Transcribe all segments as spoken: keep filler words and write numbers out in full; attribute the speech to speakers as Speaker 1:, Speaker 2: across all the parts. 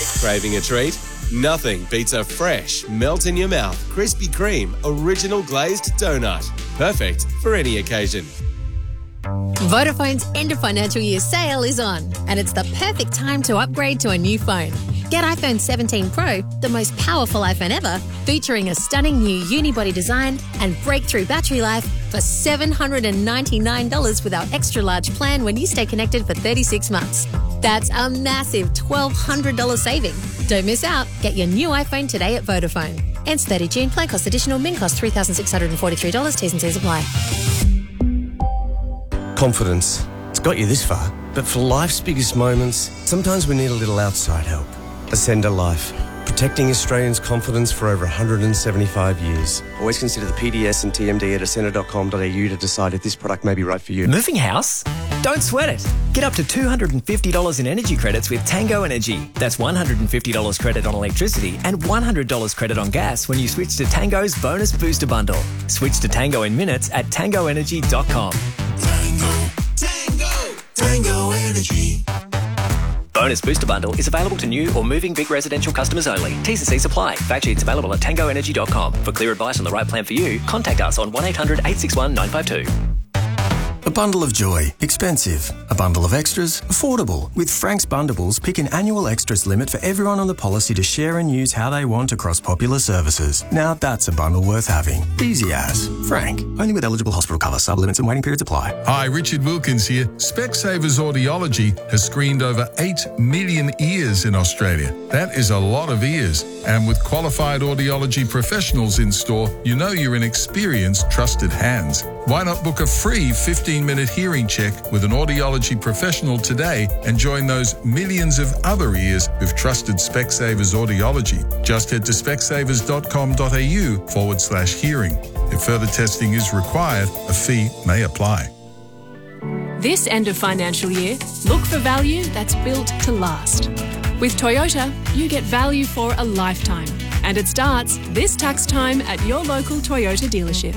Speaker 1: Craving a treat? Nothing beats a fresh, melt-in-your-mouth Krispy Kreme original glazed donut. Perfect for any occasion.
Speaker 2: Vodafone's end of financial year sale is on, and it's the perfect time to upgrade to a new phone. Get iPhone seventeen Pro, the most powerful iPhone ever, featuring a stunning new unibody design and breakthrough battery life for seven hundred ninety-nine dollars with our extra large plan when you stay connected for thirty-six months. That's a massive twelve hundred dollars saving. Don't miss out. Get your new iPhone today at Vodafone. Ends thirtieth of June. Plan cost additional. Min cost three thousand six hundred forty-three dollars. T's and C's apply.
Speaker 3: Confidence. It's got you this far. But for life's biggest moments, sometimes we need a little outside help. Ascender Life. Protecting Australians' confidence for over one hundred seventy-five years. Always consider the P D S and T M D at ascender dot com dot a u to decide if this product may be right for you.
Speaker 4: Moving house? Don't sweat it. Get up to two hundred fifty dollars in energy credits with Tango Energy. That's one hundred fifty dollars credit on electricity and one hundred dollars credit on gas when you switch to Tango's Bonus Booster Bundle. Switch to Tango in minutes at tango energy dot com.
Speaker 5: Tango, Tango, Tango Energy.
Speaker 4: Bonus Booster Bundle is available to new or moving big residential customers only. T's and C's apply. Fact sheets available at tango energy dot com. For clear advice on the right plan for you, contact us on one eight hundred eight six one nine five two.
Speaker 6: A bundle of joy, expensive. A bundle of extras, affordable. With Frank's Bundables, pick an annual extras limit for everyone on the policy to share and use how they want across popular services. Now that's a bundle worth having. Easy as. Frank. Only with eligible hospital cover. Sublimits and waiting periods apply.
Speaker 7: Hi, Richard Wilkins here. Specsavers Audiology has screened over eight million ears in Australia. That is a lot of ears. And with qualified audiology professionals in store, you know you're in experienced, trusted hands. Why not book a free fifteen minute hearing check with an audiology professional today and join those millions of other ears who've trusted Specsavers Audiology? Just head to specsavers dot com dot a u forward slash hearing. If further testing is required, a fee may apply.
Speaker 8: This end of financial year, look for value that's built to last. With Toyota, you get value for a lifetime. And it starts this tax time at your local Toyota dealership.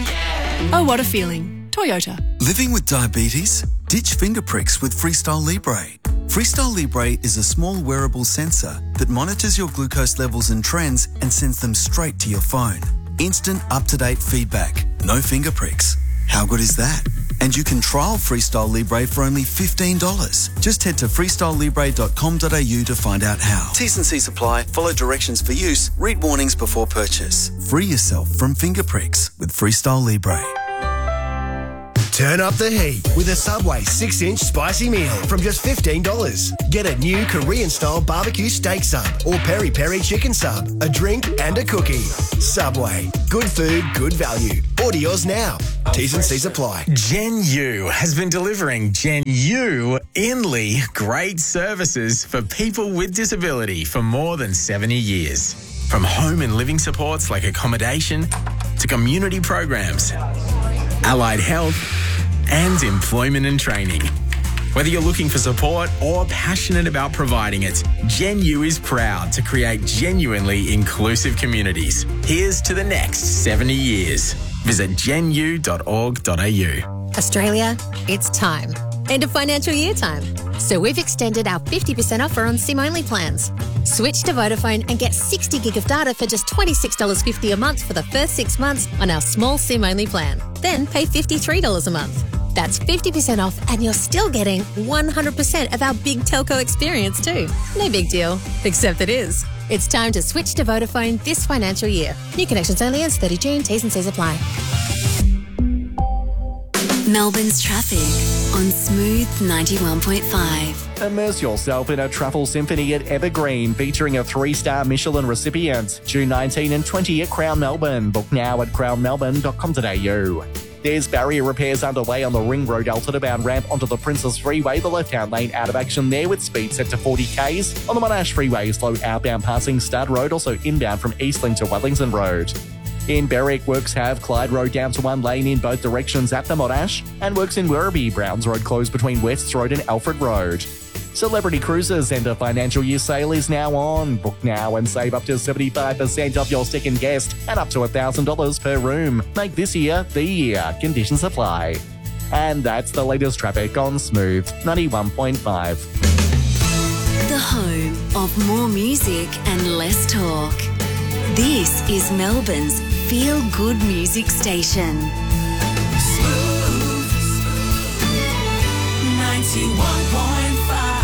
Speaker 8: Oh, what a feeling. Toyota.
Speaker 5: Living with diabetes? Ditch finger pricks with Freestyle Libre. Freestyle Libre is a small wearable sensor that monitors your glucose levels and trends and sends them straight to your phone. Instant up-to-date feedback. No finger pricks. How good is that? And you can trial Freestyle Libre for only fifteen dollars. Just head to freestyle libre dot com dot a u to find out how. T's and C's apply. Follow directions for use. Read warnings before purchase. Free yourself from finger pricks with Freestyle Libre.
Speaker 9: Turn up the heat with a Subway six inch spicy meal from just fifteen dollars. Get a new Korean-style barbecue steak sub or peri-peri chicken sub, a drink and a cookie. Subway. Good food, good value. Order yours now. T's and C's apply.
Speaker 10: Gen U has been delivering Gen U Inley great services for people with disability for more than seventy years. From home and living supports like accommodation to community programs, allied health, and employment and training. Whether you're looking for support or passionate about providing it, Gen U is proud to create genuinely inclusive communities. Here's to the next seventy years. Visit gen u dot org dot a u.
Speaker 2: Australia, it's time. End of financial year time. So we've extended our fifty percent offer on SIM-only plans. Switch to Vodafone and get sixty gig of data for just twenty-six dollars fifty a month for the first six months on our small SIM-only plan. Then pay fifty-three dollars a month. That's fifty percent off and you're still getting one hundred percent of our big telco experience too. No big deal, except it is. It's time to switch to Vodafone this financial year. New connections only ends thirtieth of June. T's and C's apply.
Speaker 11: Melbourne's traffic on Smooth ninety-one point five.
Speaker 12: Immerse yourself in a travel symphony at Evergreen, featuring a three-star Michelin recipient. June nineteenth and twentieth at Crown Melbourne. Book now at crown melbourne dot com dot a u. There's barrier repairs underway on the Ring Road Altitude bound ramp onto the Princess Freeway. The left-hand lane out of action there with speed set to forty kays. On the Monash Freeway, slow outbound passing Stud Road, also inbound from Eastling to Wellington Road. In Berwick, works have Clyde Road down to one lane in both directions at the Monash, and works in Werribee, Browns Road closed between Wests Road and Alfred Road. Celebrity Cruises and a financial year sale is now on. Book now and save up to seventy-five percent off your second guest and up to one thousand dollars per room. Make this year the year. Conditions apply. And that's the latest traffic on Smooth ninety-one point five.
Speaker 11: The Home. of more music and less talk. This is Melbourne's Feel Good Music Station.
Speaker 13: Smooth ninety-one point five.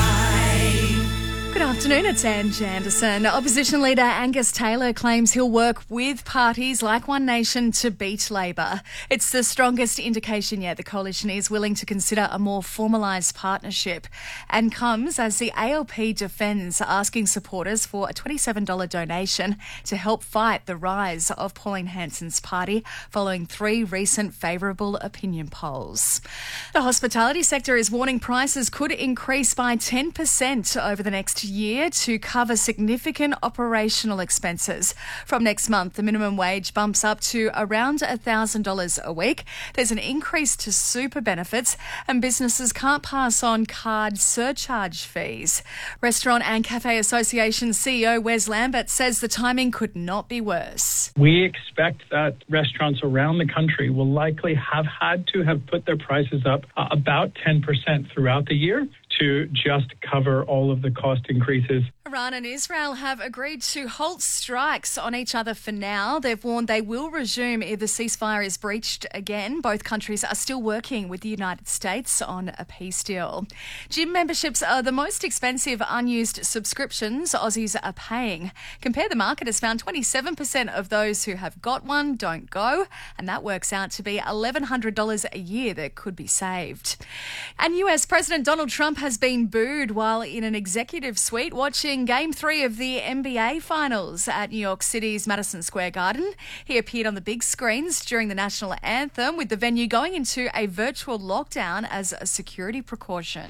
Speaker 14: Good afternoon, it's Ange Anderson. Opposition leader Angus Taylor claims he'll work with parties like One Nation to beat Labor. It's the strongest indication yet the coalition is willing to consider a more formalised partnership, and comes as the A L P defends asking supporters for a twenty-seven dollars donation to help fight the rise of Pauline Hanson's party following three recent favourable opinion polls. The hospitality sector is warning prices could increase by ten percent over the next year to cover significant operational expenses. From next month, the minimum wage bumps up to around one thousand dollars a week. There's an increase to super benefits, and businesses can't pass on card surcharge fees. Restaurant and Cafe Association C E O Wes Lambert says the timing could not be worse.
Speaker 15: We expect that restaurants around the country will likely have had to have put their prices up uh, about ten percent throughout the year to just cover all of the cost increases.
Speaker 14: Iran and Israel have agreed to halt strikes on each other for now. They've warned they will resume if the ceasefire is breached again. Both countries are still working with the United States on a peace deal. Gym memberships are the most expensive unused subscriptions Aussies are paying. Compare the Market has found twenty-seven percent of those who have got one don't go, and that works out to be eleven hundred dollars a year that could be saved. And U S President Donald Trump has been booed while in an executive suite watching Game three of the N B A Finals at New York City's Madison Square Garden. He appeared on the big screens during the national anthem, with the venue going into a virtual lockdown as a security precaution.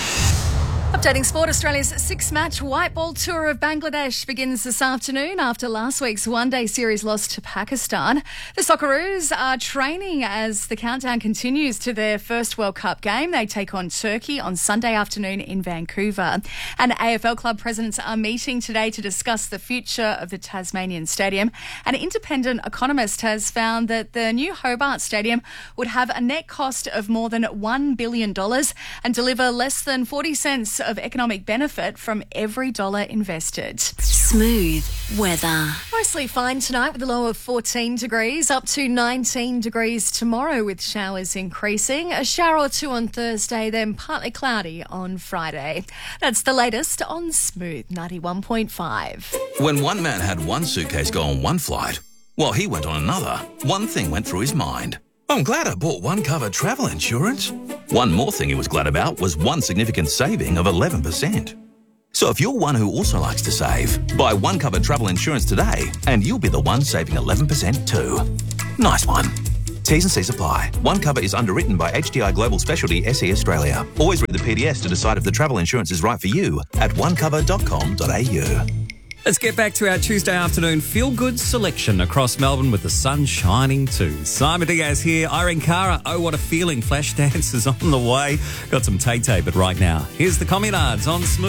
Speaker 14: Updating sport, Australia's six-match white ball tour of Bangladesh begins this afternoon after last week's one-day series loss to Pakistan. The Socceroos are training as the countdown continues to their first World Cup game. They take on Turkey on Sunday afternoon in Vancouver. And A F L club presidents are meeting today to discuss the future of the Tasmanian Stadium. An independent economist has found that the new Hobart Stadium would have a net cost of more than one billion dollars and deliver less than forty cents of economic benefit from every dollar invested.
Speaker 11: Smooth weather.
Speaker 14: Mostly fine tonight with a low of fourteen degrees, up to nineteen degrees tomorrow with showers increasing. A shower or two on Thursday, then partly cloudy on Friday. That's the latest on Smooth ninety-one point five.
Speaker 16: When one man had one suitcase go on one flight, while he went on another, one thing went through his mind. I'm glad I bought One Cover travel insurance. One more thing he was glad about was one significant saving of eleven percent. So if you're one who also likes to save, buy One Cover travel insurance today and you'll be the one saving eleven percent too. Nice one. T's and C's apply. One Cover is underwritten by H D I Global Specialty S E Australia. Always read the P D S to decide if the travel insurance is right for you at one cover dot com dot a u.
Speaker 17: Let's get back to our Tuesday afternoon feel-good selection across Melbourne with the sun shining too. Simon Diaz here, Irene Cara, Oh What a Feeling, Flash Dance is on the way. Got some Tay-Tay, but right now, here's the Communards on Smooth.